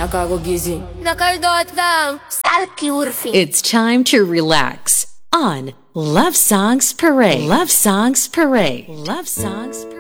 nakakagising. Nakaldot lang. Salky-urfing. It's time to relax on Love Songs Parade. Love Songs Parade. Love Songs Parade.